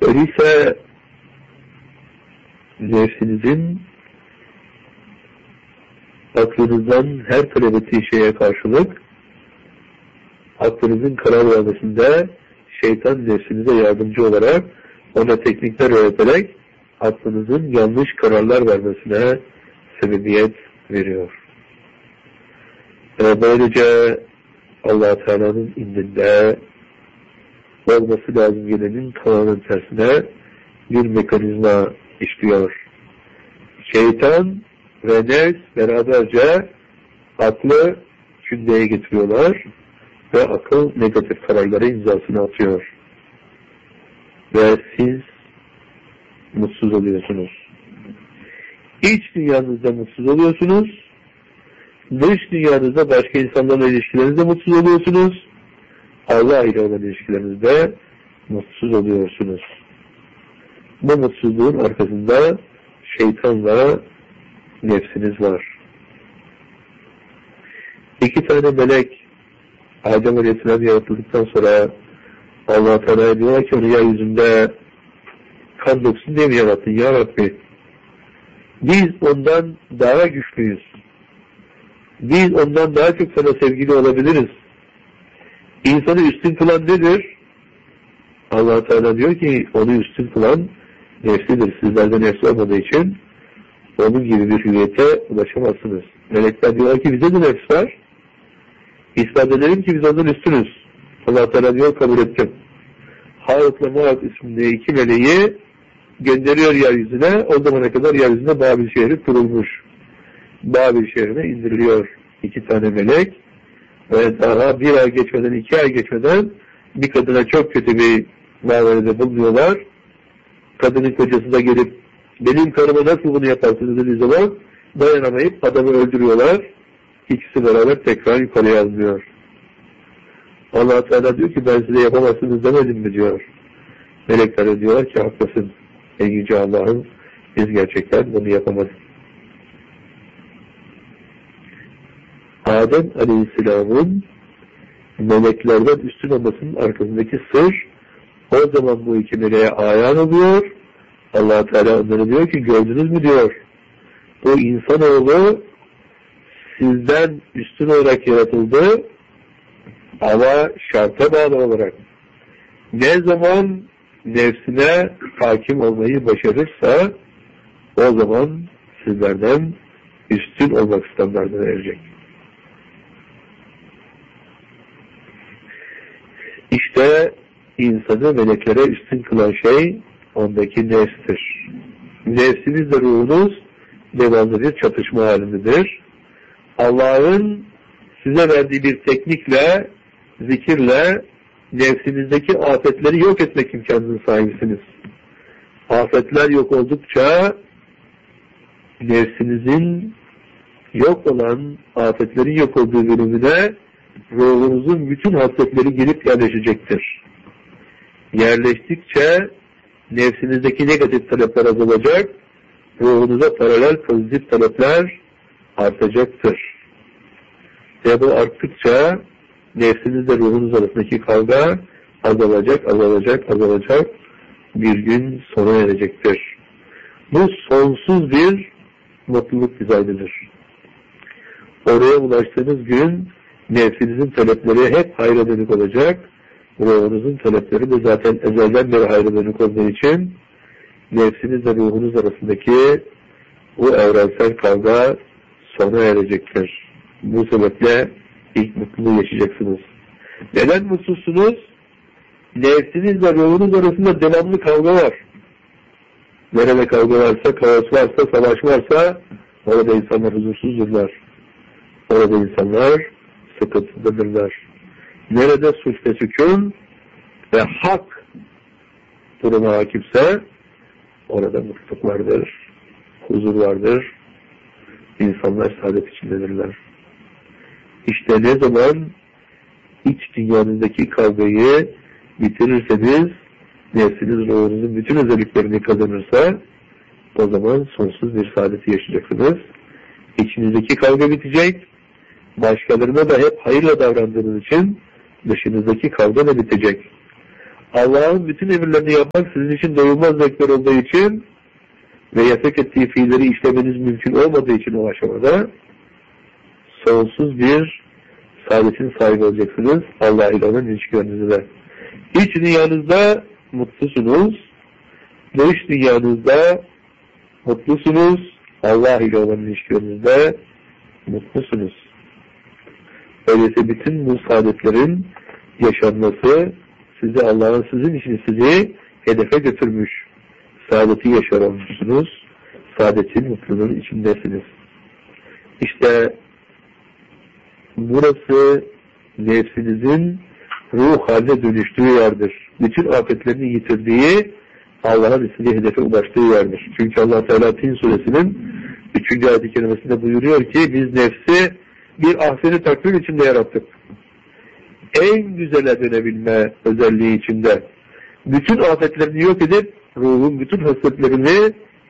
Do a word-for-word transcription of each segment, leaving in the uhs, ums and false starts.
Öyleyse nefsinizin aklınızdan her talep ettiği şeye karşılık aklınızın karar vermesinde şeytan nefsinize yardımcı olarak ona teknikler öğreterek aklınızın yanlış kararlar vermesine sebebiyet veriyor. Ve böylece Allah-u Teala'nın indinde olması lazım gelenin tamamen tersine bir mekanizma işliyor. Şeytan ve nefs beraberce aklı kündeye getiriyorlar ve akıl negatif kararlara imzasını atıyor. Ve siz mutsuz oluyorsunuz. İç dünyanızda mutsuz oluyorsunuz. Dış dünyanızda başka insanlarla ilişkilerinizde mutsuz oluyorsunuz. Allah ile olan ilişkilerinizde mutsuz oluyorsunuz. Bu mutsuzluğun arkasında şeytanla nefsiniz var. İki tane melek Adem Aleyhisselam yaratıldıktan sonra Allah Teala diyor ki onu yeryüzünde kan döksün diye mi yarattın ya Rabbi? Biz ondan daha güçlüyüz. Biz ondan daha çok sana sevgili olabiliriz. İnsanı üstün kılan nedir? Allah Teala diyor ki onu üstün kılan nefsidir. Sizlerde nefsi olmadığı için onun gibi bir hüviyete ulaşamazsınız. Melekler diyorlar ki bize de nefs var. İspat edelim ki biz ondan üstünüz. Allah Teala diyor kabul ettim. Harut'la Marut isimli iki meleği gönderiyor yeryüzüne. O zamana kadar yeryüzünde Babil şehri kurulmuş. Babil şehrine indiriliyor iki tane melek ve daha bir ay geçmeden, iki ay geçmeden bir kadına çok kötü bir muamelede bulunuyorlar. Kadının kocası da gelip benim karıma nasıl bunu yaparsınız dediği zaman dayanamayıp adamı öldürüyorlar. İkisi beraber tekrar yukarıya alınıyor. Allah Teala diyor ki ben size yapamazsınız demedim mi diyor. Melekler diyorlar ki haklısın. En yüce Allah'ım biz gerçekten bunu yapamadık. Adem Aleyhisselam'ın meleklerden üstün olmasının arkasındaki sır o zaman bu iki meleğe ayan oluyor. Allah Teala onlara diyor ki gördünüz mü diyor. Bu insanoğlu sizden üstün olarak yaratıldı ama şarta bağlı olarak. Ne zaman nefsine hakim olmayı başarırsa o zaman sizlerden üstün olmak standartına erecek. İşte insanı meleklere üstün kılan şey ondaki nefstir. Nefsiniz de ruhunuz devamlı bir çatışma halindedir. Allah'ın size verdiği bir teknikle, zikirle nefsinizdeki afetleri yok etmek imkanının sahibisiniz. Afetler yok oldukça nefsinizin yok olan afetlerin yok olduğu bölümüne ruhunuzun bütün hasletleri girip yerleşecektir. Yerleştikçe nefsinizdeki negatif talepler azalacak, ruhunuza paralel pozitif talepler artacaktır. Ve bu arttıkça nefsinizle ruhunuz arasındaki kavga azalacak, azalacak, azalacak, bir gün sona erecektir. Bu sonsuz bir mutluluk dizaynıdır. Oraya ulaştığınız gün nefsinizin talepleri hep hayra dönük olacak. Ruhunuzun talepleri de zaten ezelden beri hayra dönük olduğu için nefsinizle ruhunuz arasındaki bu evrensel kavga sona erecektir. Bu sebeple ilk mutluluğu yaşayacaksınız. Neden mutsuzsunuz? Nefsinizle ruhunuz arasında devamlı kavga var. Nerede kavga varsa, kaos varsa, savaş varsa orada insanlar huzursuzdurlar. Orada insanlar sıkıntıdadırlar. Nerede suç ve sükun ve hak duruma hakimse orada mutluluk vardır, huzur vardır, insanlar saadet içindedirler. İşte ne zaman iç dünyanızdaki kavgayı bitirirseniz, nefsiniz ruhunuzun bütün özelliklerini kazanırsa, o zaman sonsuz bir saadeti yaşayacaksınız. İçinizdeki kavga bitecek, başkalarına da hep hayırla davrandığınız için dışınızdaki kavga da bitecek. Allah'ın bütün emirlerini yapmak sizin için doyulmaz zevkler olduğu için ve yasak ettiği fiilleri işlemeniz mümkün olmadığı için o aşamada sonsuz bir saadetin sahibi olacaksınız Allah ile olan ilişkilerinizde. İç dünyanızda mutlusunuz, dış dünyanızda mutlusunuz, Allah ile olan ilişkilerinizde mutlusunuz. Öyleyse bütün bu saadetlerin yaşanması sizi Allah'ın sizin için sizi hedefe götürmüş. Saadeti yaşar olmuşsunuz. Saadetin, mutluluğun içindesiniz. İşte burası nefsinizin ruh haline dönüştüğü yerdir. Bütün afetlerini yitirdiği, Allah'ın istediği hedefe ulaştığı yerdir. Çünkü Allah Teala Tin suresinin üçüncü ayet-i kerimesinde buyuruyor ki biz nefsi bir ahseni takvim içinde yarattık. En güzele dönebilme özelliği içinde. Bütün afetlerini yok edip ruhun bütün hasretlerini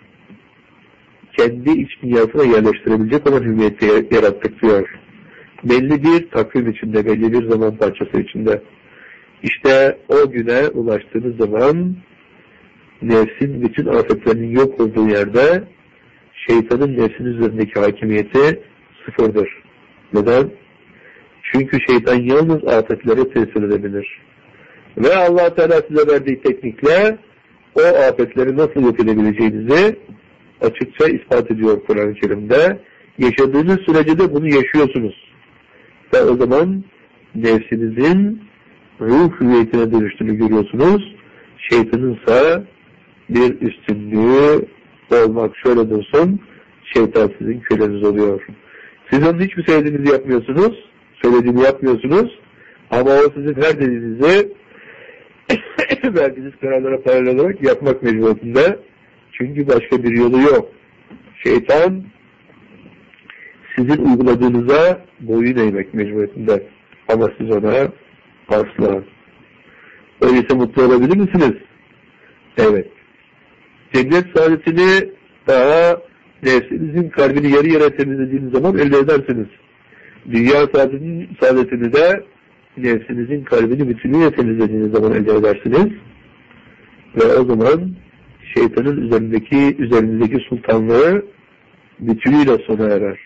kendi iç dünyasına yerleştirebilecek olan hüviyeti yarattık diyor. Belli bir takvim içinde, belli bir zaman parçası içinde. İşte o güne ulaştığınız zaman nefsin bütün afetlerinin yok olduğu yerde şeytanın nefsin üzerindeki hakimiyeti sıfırdır. Neden? Çünkü şeytan yalnız afetlere tesir edebilir. Ve Allah Teala size verdiği teknikle o afetleri nasıl yok edebileceğinizi açıkça ispat ediyor Kur'an-ı Kerim'de. Yaşadığınız sürece de bunu yaşıyorsunuz. Ve o zaman nefsinizin ruh hüviyetine dönüştüğünü görüyorsunuz. Şeytanınsa bir üstünlüğü olmak şöyle dursun, şeytan sizin köleniz oluyor. Siz onun hiçbir söylediğinizi yapmıyorsunuz, söylediğini yapmıyorsunuz ama o sizin her dediğinizi verdiğiniz kararlara paralel olarak yapmak mecburiyetinde. Çünkü başka bir yolu yok. Şeytan sizin uyguladığınıza boyun eğmek mecburiyetinde. Ama siz ona asla. Öyleyse mutlu olabilir misiniz? Evet. Cennet saadetini daha nefsinizin kalbini yarı yarı temizlediğiniz zaman elde edersiniz. Dünya saadetini, saadetini de nefsinizin kalbini bütünüyle temizlediğiniz zaman elde edersiniz. Ve o zaman şeytanın üzerindeki, üzerindeki sultanlığı bütünüyle sona erer.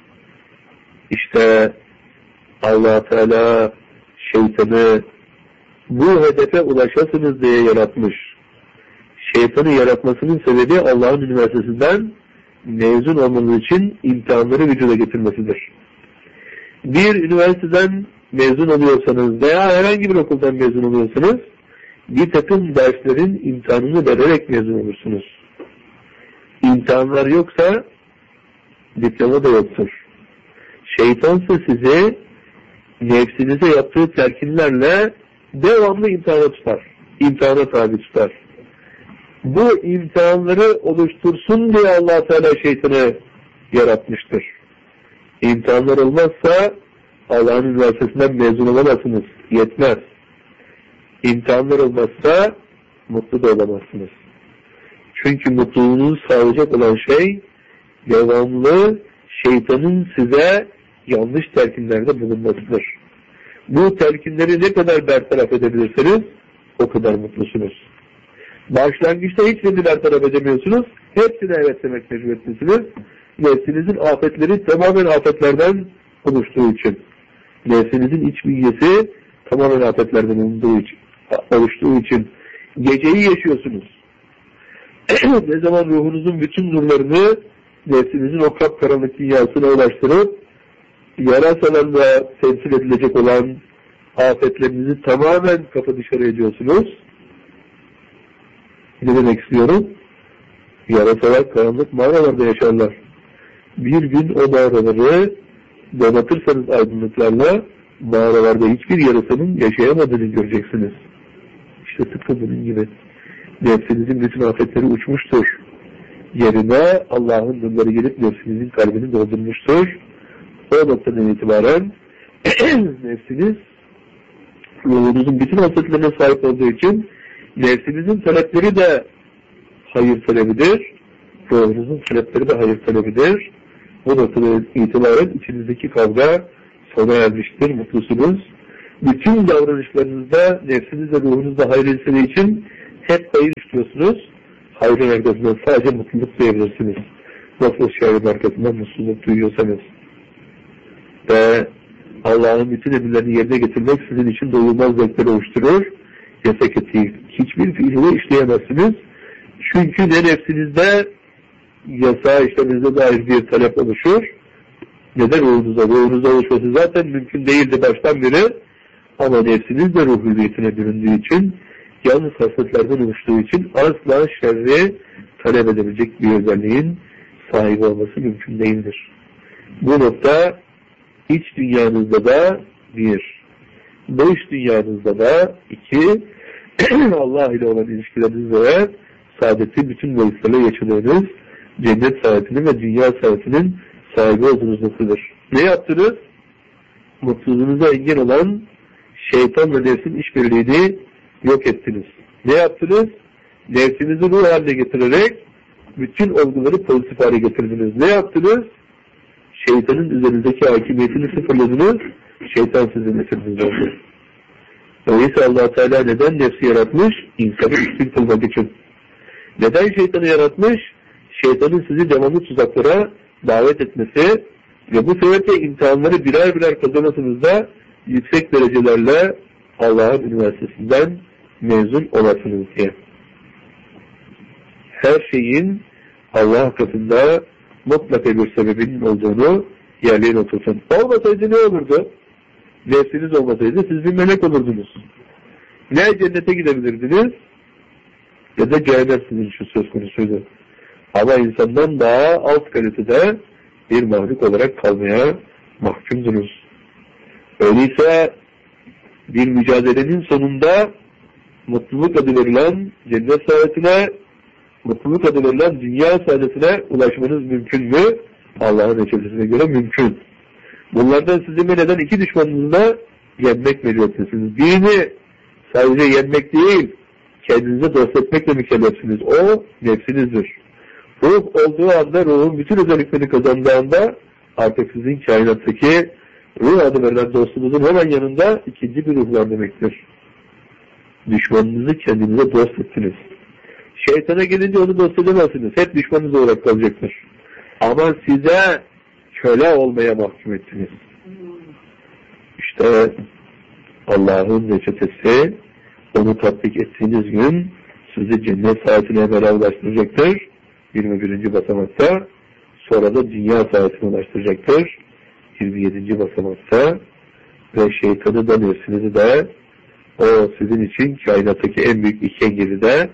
İşte Allah Teala şeytanı bu hedefe ulaşasınız diye yaratmış. Şeytanı yaratmasının sebebi Allah'ın üniversitesinden mezun olmanız için imtihanları vücuda getirmesidir. Bir üniversiteden mezun oluyorsanız veya herhangi bir okuldan mezun oluyorsanız bir takım derslerin imtihanını vererek mezun olursunuz. İmtihanlar yoksa diploma da yoktur. Şeytansa sizi nefsinize yaptığı telkinlerle devamlı imtihana tutar. İmtihana tabi tutar. Bu imtihanları oluştursun diye Allah Teala şeytanı yaratmıştır. İmtihanlar olmazsa Allah'ın üniversitesinden mezun olamazsınız. Yetmez. İmtihanlar olmazsa mutlu da olamazsınız. Çünkü mutluluğunuzu sağlayacak olan şey devamlı şeytanın size yanlış telkinlerde bulunmasıdır. Bu telkinleri ne kadar bertaraf edebilirseniz o kadar mutlusunuz. Başlangıçta hiçbirini bertaraf edemiyorsunuz. Hepsine evet demek mecburiyetlisiniz. Nefsinizin afetleri tamamen afetlerden oluştuğu için. Nefsinizin iç bünyesi tamamen afetlerden oluştuğu için. oluştuğu için. Geceyi yaşıyorsunuz. Ne zaman ruhunuzun bütün nurlarını nefsinizin o kapkaranlık dünyasına ulaştırıp yarasalarla temsil edilecek olan afetlerinizi tamamen kapı dışarı ediyorsunuz. Ne demek istiyorum? Yarasalar karanlık mağaralarda yaşarlar. Bir gün o mağaraları donatırsanız aydınlıklarla mağaralarda hiçbir yarasanın yaşayamadığını göreceksiniz. İşte tıpkı bunun gibi. Nefsinizin bütün afetleri uçmuştur. Yerine Allah'ın nurları gelip nefsinizin kalbini doldurmuştur. O noktadan itibaren nefsiniz ruhunuzun bütün afetlerine sahip olduğu için nefsinizin talepleri de hayır talebidir. Ruhunuzun talepleri de hayır talebidir. Bu noktadan itibaren içinizdeki kavga sona ermiştir. Mutlusunuz. Bütün davranışlarınızda, nefsinizle, ruhunuzda hayır istediği için hep hayır istiyorsunuz. Hayrın arkasından sadece mutluluk duyabilirsiniz. Nasıl şairin arkasından mutsuzluk duyuyorsanız. Ve Allah'ın bütün emirlerini yerine getirmek sizin için doyulmaz zevkleri oluşturur. Yasak ettiği hiçbir fiili işleyemezsiniz. Çünkü ne nefsinizde yasağı işlemenizde dair bir talep oluşur, ne de ruhunuzda. Ruhunuzda oluşması zaten mümkün değildi baştan beri. Ama nefsiniz de ruh hüviyetine büründüğü için, yalnız hasletlerden oluştuğu için asla şerri talep edebilecek bir özelliğin sahibi olması mümkün değildir. Bu nokta iç dünyanızda da bir, dış dünyanızda da iki, Allah ile olan ilişkilerinizde ve saadeti bütün boyutlarla yaşadığınız cennet saadetinin ve dünya saadetinin sahibi olduğunuz noktadır. Ne yaptınız? Mutluluğunuza engel olan şeytan ve nefsin işbirliğini yok ettiniz. Ne yaptınız? Nefsinizi ruh haline getirerek bütün olguları pozitif hale getirdiniz. Ne yaptınız? Şeytanın üzerindeki hakimiyetini sıfırladınız. Şeytan sizi nefsiniz oldu. Dolayısıyla Allah Teala neden nefsi yaratmış? İnsanı üstün kılmak için. Neden şeytanı yaratmış? Şeytanın sizi devamlı tuzaklara davet etmesi ve bu sebeple imtihanları birer birer kazanasınız da yüksek derecelerle Allah'ın üniversitesinden mezun olasınız diye. Her şeyin Allah katında mutlaka bir sebebinin olduğunu yerlerine oturtun. Olmasaydı ne olurdu? Nefsiniz olmasaydı siz bir melek olurdunuz. Ne cennete gidebilirdiniz ya da cehennem sizin için söz konusuydu. Ama insandan daha alt kalitede bir mahluk olarak kalmaya mahkumdunuz. Öyleyse bir mücadelenin sonunda mutluluk adı verilen cennet saadetine, mutluluk adı verilen dünya saadetine ulaşmanız mümkün mü? Allah'ın reçetesine göre mümkün. Bunlardan sizi men eden iki düşmanınızla yenmek mecburiyetlisiniz. Birini sadece yenmek değil, kendinize dost etmekle mükellefsiniz. O nefsinizdir. Ruh olduğu anda, ruhun bütün özelliklerini kazandığı anda artık sizin kainattaki ruh adı verilen dostunuzun hemen yanında ikinci bir ruh var demektir. Düşmanınızı kendinize dost ettiniz. Şeytana gelince onu dost edemezsiniz. Hep düşmanınız olarak kalacaktır. Ama size köle olmaya mahkum ettiniz. İşte Allah'ın reçetesi, onu tatbik ettiğiniz gün sizi cennet saatine beraber ulaştıracaktır. yirmi birinci basamakta. Sonra da dünya saatine ulaştıracaktır. yirmi yedinci basamakta. Ve şeytanı da nefsinizi de o sizin için kainattaki en büyük iki engeli de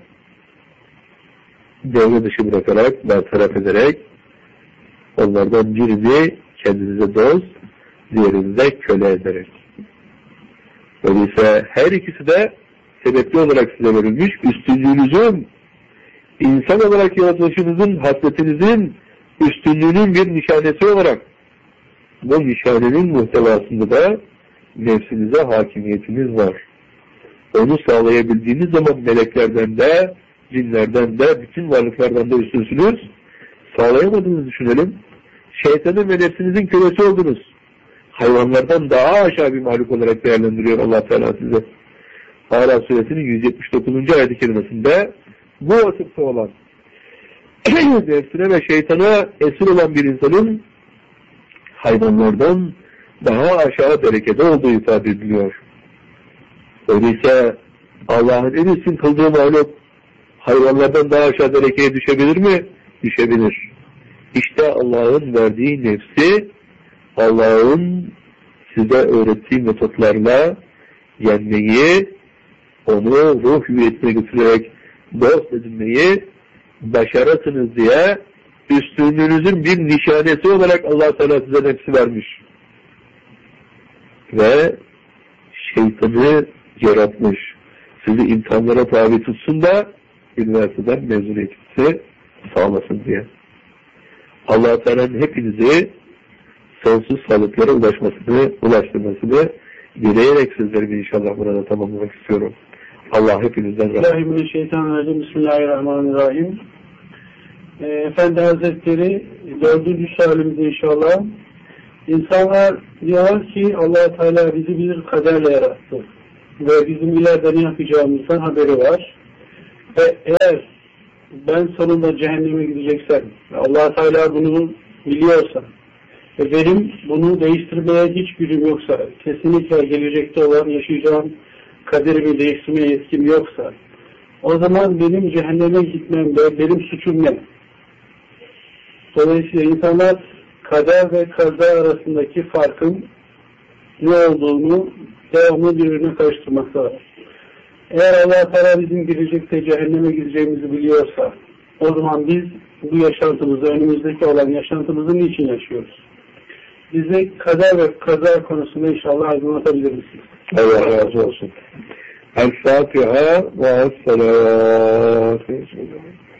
devre dışı bırakarak, bertaraf ederek onlardan birini kendinize dost, diğerini de köle ederek. Öyleyse her ikisi de sebepli olarak size verilmiş, üstünlüğünüzün, insan olarak yaratılışınızın, hasletinizin üstünlüğünün bir nişanesi olarak, bu nişanenin muhtevasında da nefsinize hakimiyetiniz var. Onu sağlayabildiğiniz zaman meleklerden de, cinlerden de, bütün varlıklardan da üstünsünüz. Sağlayamadığınızı düşünelim. Şeytanın ve nefsinizin kölesi oldunuz. Hayvanlardan daha aşağı bir mahluk olarak değerlendiriyor Allah Teala size. Araf suresinin yüz yetmiş dokuzuncu ayet-i kerimesinde bu vasıfta olan nefsine ve şeytana esir olan bir insanın hayvanlardan daha aşağı derecede olduğu ifade ediliyor. Öyleyse Allah'ın en üstün kıldığı mahluk hayvanlardan daha aşağı dereceye düşebilir mi? Düşebilir. İşte Allah'ın verdiği nefsi, Allah'ın size öğrettiği metotlarla yenmeyi, onu ruh hüviyetine götürerek dost edinmeyi başarasınız diye üstünlüğünüzün bir nişanesi olarak Allah Teala size nefsi vermiş. Ve şeytanı yaratmış. Sizi imtihanlara tabi tutsun da üniversiteden mezuniyetinizi sağlasın diye. Allah Teala'nın hepinizi sonsuz sağlıklara ulaşmasını, ulaştırmasını dileyerek sözlerimi inşallah burada tamamlamak istiyorum. Allah hepinizden razı olsun. Bismillahirrahmanirrahim. Bismillahirrahmanirrahim. Efendi Hazretleri dördüncü sualimiz inşallah. İnsanlar diyorlar ki Allah Teala bizi bir kaderle yarattı ve bizim ileride ne yapacağımızdan haberi var. Ve eğer ben sonunda cehenneme gideceksem ve Allah Teala bunu biliyorsa ve benim bunu değiştirmeye hiç gücüm yoksa, kesinlikle gelecekte olan yaşayacağım kaderimi değiştirmeye yetkim yoksa, o zaman benim cehenneme gitmemde benim suçum ne? Dolayısıyla insanlar kader ve kaza arasındaki farkın ne olduğunu devamlı birbirine karıştırmaktalar. Eğer Allah Teala bizim gelecekte cehenneme gideceğimizi biliyorsa, o zaman biz bu yaşantımızı, önümüzdeki olan yaşantımızı niçin yaşıyoruz? Bize kader ve kaza konusunda inşallah aydınlatabilir misiniz? Allah razı olsun. El-Fatiha ve Es-Salavat.